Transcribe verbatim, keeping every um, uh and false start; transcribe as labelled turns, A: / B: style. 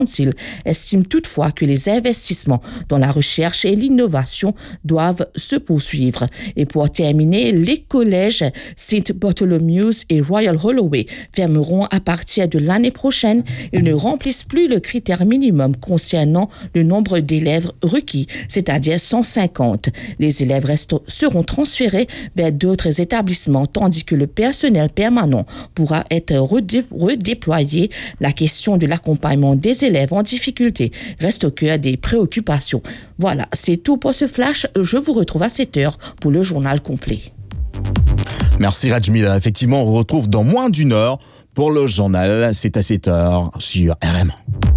A: Council estime toutefois que les investissements dans la recherche et l'innovation doivent se poursuivre. Et pour terminer, les collèges Saint Bartholomew's et Royal Holloway fermeront à partir de l'année prochaine. Ils ne remplissent plus le critère minimum concernant le nombre d'élèves requis, c'est-à-dire cent cinquante. Les élèves restent, seront transférés vers d'autres établissements, tandis que le personnel permanent pourra être redé, redéployé. La question de l'accompagnement des élèves en difficulté reste au cœur des préoccupations. Voilà, c'est tout pour ce flash. Je vous retrouve à sept heures pour le journal complet.
B: Merci Rajmila. Effectivement, on vous retrouve dans moins d'une heure pour le journal. C'est à sept heures sur R M.